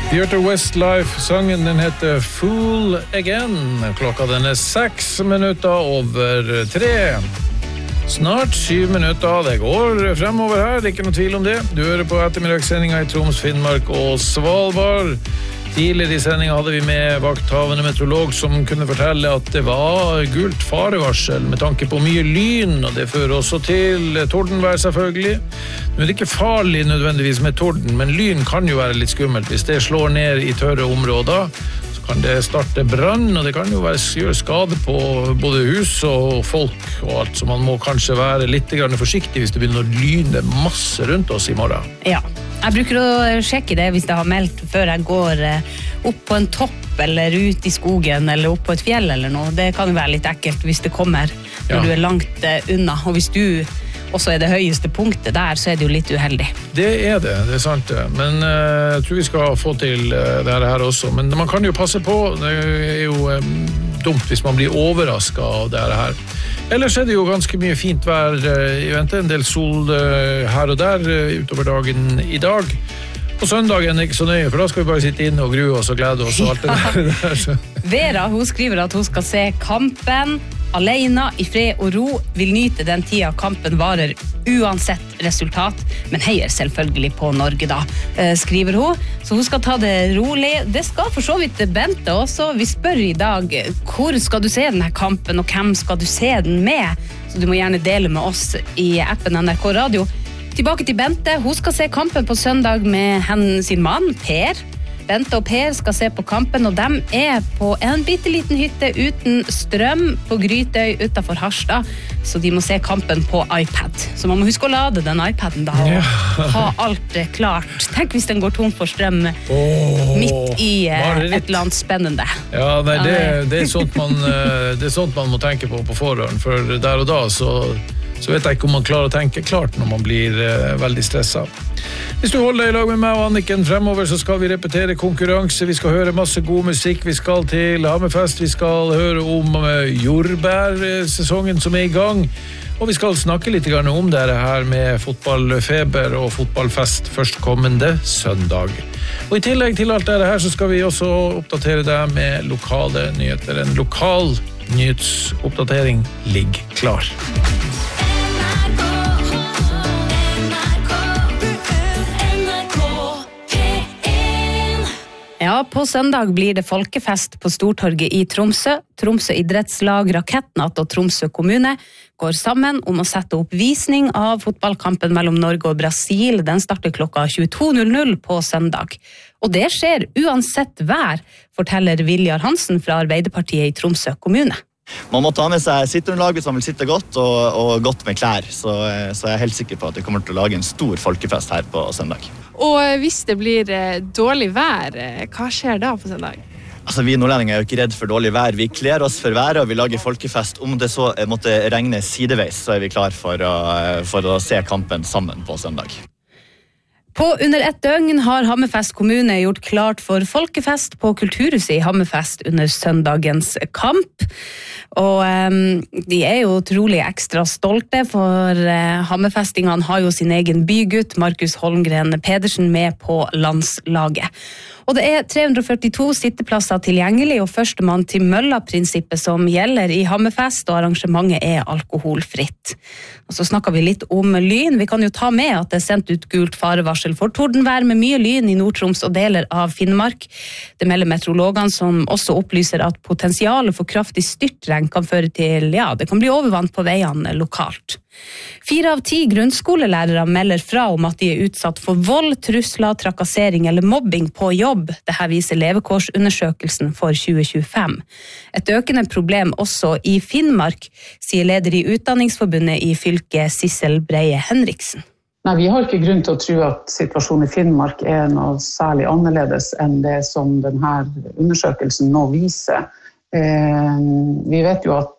Vi hørte Westlife, sangen den heter Fool Again. Klokka den 6 minutter over 3. Snart 7 minutter, det går fremover her, det er ikke noe tvil om det. Du hører på ettermiddagssendinga I Troms, Finnmark og Svalbard. Tidligere I sendinga hadde vi med vakthavende meteorolog som kunne fortelle at det var gult farevarsel med tanke på mye lyn, og det fører også til tordenvær selvfølgelig. Nå det ikke farlig nødvendigvis med torden, men lyn kan jo være litt skummelt. Hvis det slår ned I tørre områder, så kan det starte brann, og det kan jo gjøre skade på både hus og folk og alt, så man må kanskje være litt forsiktig hvis det begynner å lyne masse rundt oss I morgen. Ja. Jeg bruker å sjekke det hvis jeg har meldt før jeg går opp på en topp eller ut I skogen eller opp på et fjell eller noe. Det kan jo være litt ekkelt hvis det kommer når du langt unna. Og hvis du også det høyeste punktet der, så det jo litt uheldig. Det er sant. Men jeg tror vi skal få til det her også. Men man kan jo passe på, det jo dumt hvis man blir overrasket av det her. Ellers det jo ganske mye fint vær I vente, en del sol her og der utover dagen I dag. På søndagen det ikke så nøye, for da skal vi bare sitte inne og grue oss og glede oss og alt det der. Vera, hun skriver at hun skal se kampen alene I fred og ro, vil nyte den tida kampen varer uansett resultat, men heier selvfølgelig på Norge da, skriver hun. Så hun skal ta det rolig. Det skal for så vidt Bente også. Vi spør I dag, hvor skal du se denne kampen, og hvem skal du se den med? Så du må gjerne dele med oss I appen NRK Radio. Tilbake til Bente. Hun skal se kampen på søndag med sin mann, Per. Bente og Per skal se på kampen, og de på en bitteliten hytte uten strøm på Grytøy utenfor Harstad, så de må se kampen på iPad. Så man må huske å lade den iPaden da, og ha alt klart. Tenk hvis den går tom for strøm midt I et eller annet spennende. Ja, nei, det sånt man må tenke på forhånd, for der og da så vet jeg ikke om man klarer å tenke klart når man blir veldig stresset. Hvis du holder deg I lag med meg og Anniken fremover, så skal vi repetere konkurranse, vi skal høre masse god musikk, vi skal til Hammerfest, vi skal høre om jordbærsesongen som I gang, og vi skal snakke litt om det her med fotballfeber og fotballfest førstkommende søndag. Og I tillegg til alt det her, så skal vi også oppdatere deg med lokale nyheter. En lokal nyhetsoppdatering ligger klar. Ja, på søndag blir det folkefest på Stortorget I Tromsø. Tromsø idrettslag, Rakettnatt og Tromsø kommune går sammen om å sette opp visning av fotballkampen mellom Norge og Brasil. Den starter klokka 22.00 på søndag. Og det skjer uansett vær, forteller Viljar Hansen fra Arbeiderpartiet I Tromsø kommune. Man må ta med seg sitteunderlag hvis man vil sitte godt og godt med klær, så jeg helt sikker på at det kommer til å lage en stor folkefest her på søndag. Og hvis det blir dårlig vær, hva skjer da på søndag? Altså, vi nordlendinger jo ikke redd for dårlig vær. Vi kler oss for været, og vi lager folkefest. Om det så måtte regne sideveis, så vi klar for å se kampen sammen på søndag. På under ett døgn har Hammerfest kommune gjort klart for folkefest på Kulturhuset I Hammerfest under søndagens kamp. Og de jo utrolig ekstra stolte, for Hammerfestingene har jo sin egen bygutt, Markus Holmgren Pedersen, med på landslaget. Og det 342 sitteplasser tilgjengelig, og førstemann til mølla-prinsippet som gjelder I Hammerfest, og arrangementet alkoholfritt. Og så snakker vi litt om lyn. Vi kan jo ta med at det sendt ut gult farevarsel for tordenvær med mye lyn I Nord-Troms og deler av Finnmark. Det melder meteorologene, som også opplyser at potensialet for kraftig styrtregn kan føre til, det kan bli overvann på veiene lokalt. 4 av 10 grunnskolelærere melder fra om at de utsatt for vold, trusler, trakassering eller mobbing på jobb. Dette viser levekårsundersøkelsen for 2025. Et økende problem også I Finnmark, sier leder I Utdanningsforbundet I fylket Sissel Breie Henriksen. Nei, vi har ikke grunn til å tro at situasjonen I Finnmark noe særlig annerledes enn det som denne undersøkelsen nå viser. Vi vet jo at